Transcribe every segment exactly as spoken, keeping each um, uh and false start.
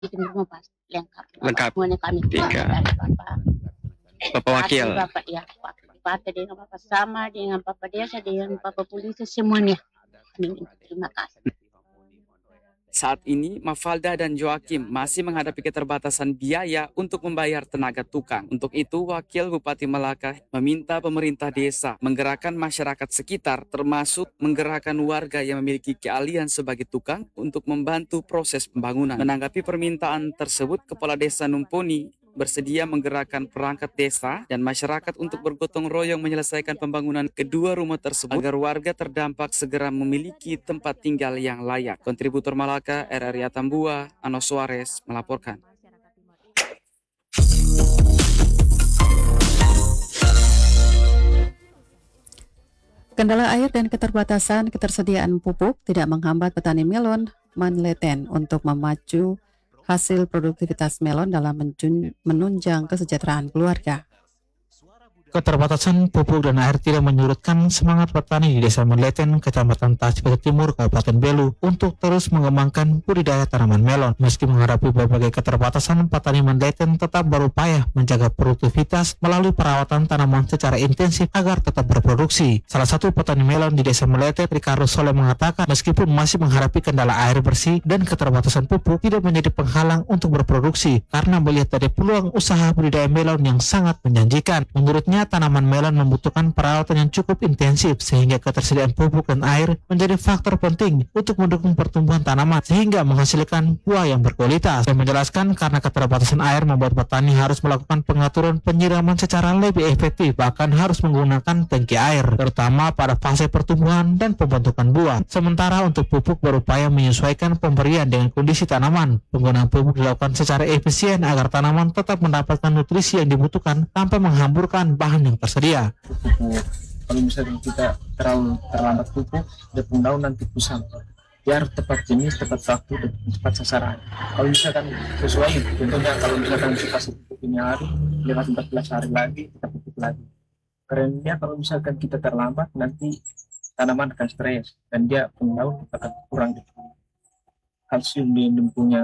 Itu semua pas lengkap. Lengkap. Semuanya kami Tiga. dari Bapak. Bapak wakil. Bapak ya, Bapak dengan Bapak sama dengan Bapak Desa dengan Bapak Polisi semuanya. Kami terima kasih. Saat ini, Mafalda dan Joakim masih menghadapi keterbatasan biaya untuk membayar tenaga tukang. Untuk itu, Wakil Bupati Malaka meminta pemerintah desa menggerakkan masyarakat sekitar, termasuk menggerakkan warga yang memiliki keahlian sebagai tukang untuk membantu proses pembangunan. Menanggapi permintaan tersebut, Kepala Desa Numponi bersedia menggerakkan perangkat desa dan masyarakat untuk bergotong royong menyelesaikan pembangunan kedua rumah tersebut agar warga terdampak segera memiliki tempat tinggal yang layak. Kontributor Malaka, R R I Atambua, Ano Suarez melaporkan. Kendala air dan keterbatasan ketersediaan pupuk tidak menghambat petani melon Manleten untuk memacu hasil produktivitas melon dalam menunjang kesejahteraan keluarga. Keterbatasan pupuk dan air tidak menyurutkan semangat petani di Desa Manleten, Kecamatan Tasbete Timur, Kabupaten Belu untuk terus mengembangkan budidaya tanaman melon. Meski menghadapi berbagai keterbatasan, petani Manleten tetap berupaya menjaga produktivitas melalui perawatan tanaman secara intensif agar tetap berproduksi. Salah satu petani melon di Desa Manleten, Ricardo Soleh, mengatakan meskipun masih menghadapi kendala air bersih dan keterbatasan pupuk tidak menjadi penghalang untuk berproduksi karena melihat dari peluang usaha budidaya melon yang sangat menjanjikan. Menurutnya, tanaman melon membutuhkan perawatan yang cukup intensif sehingga ketersediaan pupuk dan air menjadi faktor penting untuk mendukung pertumbuhan tanaman sehingga menghasilkan buah yang berkualitas. Dia menjelaskan karena keterbatasan air membuat petani harus melakukan pengaturan penyiraman secara lebih efektif, bahkan harus menggunakan tangki air terutama pada fase pertumbuhan dan pembentukan buah. Sementara untuk pupuk berupaya menyesuaikan pemberian dengan kondisi tanaman. Penggunaan pupuk dilakukan secara efisien agar tanaman tetap mendapatkan nutrisi yang dibutuhkan tanpa menghamburkan bahan yang tersedia. Pupuk, kalau misalnya kita terlalu terlambat pupuk, dia pun daun nanti kusam. Dia harus tepat jenis, tepat waktu, dan tepat sasaran. Kalau misalkan sesuai, contohnya kalau misalkan kita kasih pupuk ini hari, lewat empat belas hari lagi kita pupuk lagi. Karena kalau misalkan kita terlambat, nanti tanaman akan stres dan dia pun daun akan kurang kalsium di punya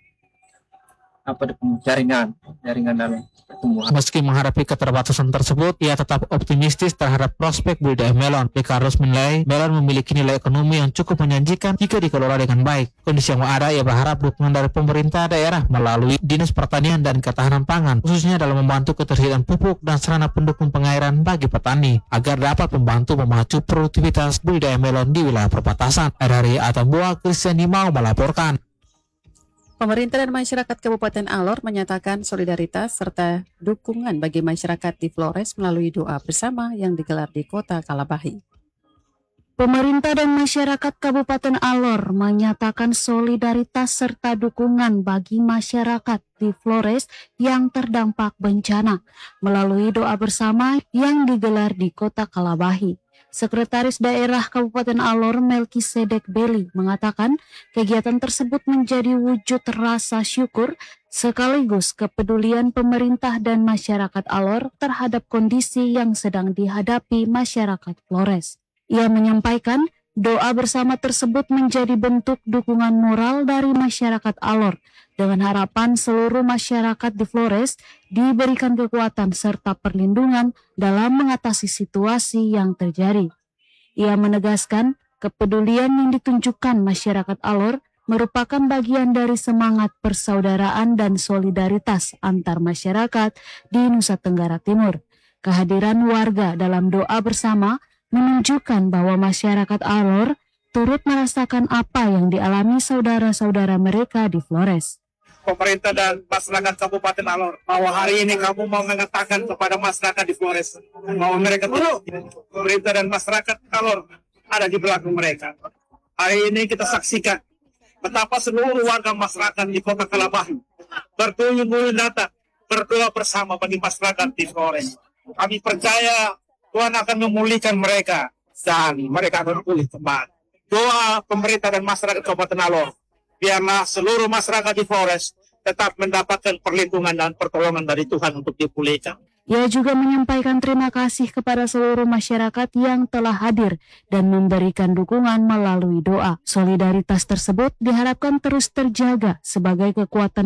apa jaringan jaringan dalam pertumbuhan. Meski menghadapi keterbatasan tersebut, ia tetap optimistis terhadap prospek budidaya melon. Ricardo menilai melon memiliki nilai ekonomi yang cukup menjanjikan jika dikelola dengan baik. Kondisi yang ada, ia berharap dukungan dari pemerintah daerah melalui Dinas Pertanian dan Ketahanan Pangan, khususnya dalam membantu ketersediaan pupuk dan sarana pendukung pengairan bagi petani, agar dapat membantu memacu produktivitas budidaya melon di wilayah perbatasan. Dari Atambua, Christian Dimau melaporkan. Pemerintah dan masyarakat Kabupaten Alor menyatakan solidaritas serta dukungan bagi masyarakat di Flores melalui doa bersama yang digelar di Kota Kalabahi. Pemerintah dan masyarakat Kabupaten Alor menyatakan solidaritas serta dukungan bagi masyarakat di Flores yang terdampak bencana melalui doa bersama yang digelar di Kota Kalabahi. Sekretaris Daerah Kabupaten Alor Melkisedek Beli mengatakan kegiatan tersebut menjadi wujud rasa syukur sekaligus kepedulian pemerintah dan masyarakat Alor terhadap kondisi yang sedang dihadapi masyarakat Flores. Ia menyampaikan doa bersama tersebut menjadi bentuk dukungan moral dari masyarakat Alor dengan harapan seluruh masyarakat di Flores diberikan kekuatan serta perlindungan dalam mengatasi situasi yang terjadi. Ia menegaskan kepedulian yang ditunjukkan masyarakat Alor merupakan bagian dari semangat persaudaraan dan solidaritas antar masyarakat di Nusa Tenggara Timur. Kehadiran warga dalam doa bersama menunjukkan bahwa masyarakat Alor turut merasakan apa yang dialami saudara-saudara mereka di Flores. Pemerintah dan masyarakat Kabupaten Alor bahwa hari ini kamu mau mengatakan kepada masyarakat di Flores bahwa mereka tahu pemerintah dan masyarakat Alor ada di belakang mereka. Hari ini kita saksikan betapa seluruh warga masyarakat di Kota Kalabahi bertuyung-tuyung datang berdoa bersama bagi masyarakat di Flores. Kami percaya Tuhan akan memulihkan mereka dan mereka akan pulih kembali. Doa pemerintah dan masyarakat Kabupaten Alor, biarlah seluruh masyarakat di Flores tetap mendapatkan perlindungan dan pertolongan dari Tuhan untuk dipulihkan. Ia juga menyampaikan terima kasih kepada seluruh masyarakat yang telah hadir dan memberikan dukungan melalui doa. Solidaritas tersebut diharapkan terus terjaga sebagai kekuatan